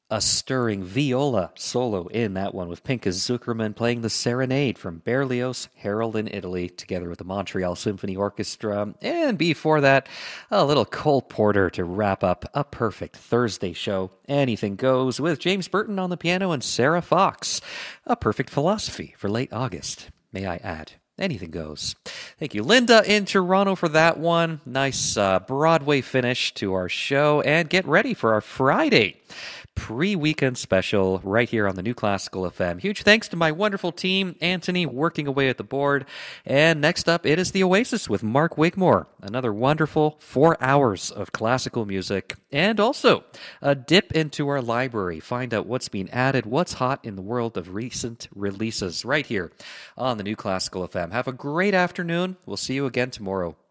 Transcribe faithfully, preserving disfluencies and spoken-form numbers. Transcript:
A stirring viola solo in that one with Pinkas Zuckerman playing the Serenade from Berlioz, Harold in Italy, together with the Montreal Symphony Orchestra. And before that, a little Cole Porter to wrap up a perfect Thursday show. Anything Goes with James Burton on the piano and Sarah Fox. A perfect philosophy for late August, may I add. Anything goes. Thank you, Linda in Toronto, for that one. Nice uh, Broadway finish to our show. And get ready for our Friday pre-weekend special right here on the New Classical F M. Huge thanks to my wonderful team, Anthony working away at the board. And next up, it is The Oasis with Mark Wigmore. Another wonderful four hours of classical music. And also a dip into our library. Find out what's being added, what's hot in the world of recent releases right here on the New Classical F M. Have a great afternoon. We'll see you again tomorrow.